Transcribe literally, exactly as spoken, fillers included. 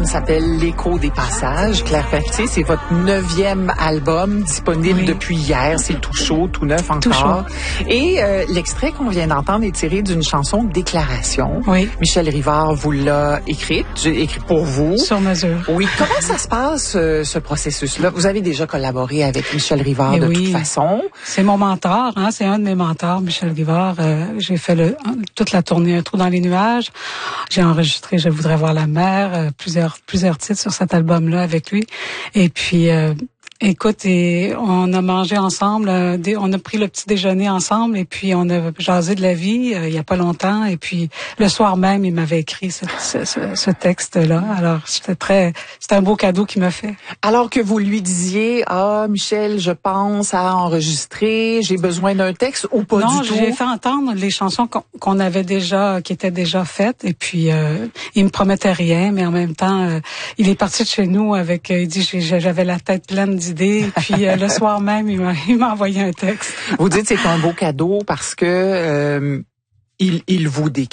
s'appelle L'écho des passages. Claire Pelletier, c'est votre neuvième album disponible oui. depuis hier. C'est tout chaud, tout neuf encore. Tout chaud. Et euh, l'extrait qu'on vient d'entendre est tiré d'une chanson Déclaration. Oui. Michel Rivard vous l'a écrite, j'ai écrit pour vous. Sur mesure. Oui. Comment ça se passe, euh, ce processus-là? Vous avez déjà collaboré avec Michel Rivard Et de oui. toute façon. C'est mon mentor, hein, c'est un de mes mentors, Michel Rivard. Euh, j'ai fait le, toute la tournée Un trou dans les nuages. J'ai enregistré Je voudrais voir la mer, euh, plusieurs plusieurs titres sur cet album-là avec lui. Et puis euh, écoute, et on a mangé ensemble, euh, des, on a pris le petit déjeuner ensemble et puis on a jasé de la vie euh, il y a pas longtemps. Et puis le soir même, il m'avait écrit ce, ce, ce, ce texte-là. Alors c'était très, c'était un beau cadeau qu'il m'a fait. Alors que vous lui disiez, ah Michel, je pense à enregistrer, j'ai besoin d'un texte ou pas non, du tout. Non, j'ai fait entendre les chansons qu'on, qu'on avait déjà, qui étaient déjà faites. Et puis euh, il me promettait rien, mais en même temps, euh, il est parti de chez nous avec, euh, il dit, j'avais la tête pleine d'idées. Puis euh, le soir même, il m'a, il m'a envoyé un texte. Vous dites c'est un beau cadeau parce que euh, il, il vous décrit.